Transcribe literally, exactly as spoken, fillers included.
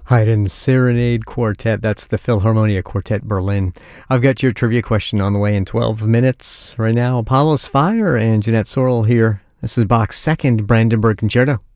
Haydn Serenade Quartet. That's the Philharmonia Quartet Berlin. I've got your trivia question on the way in twelve minutes. Right now, Apollo's Fire and Jeanette Sorrell here. This is Bach's second Brandenburg Concerto.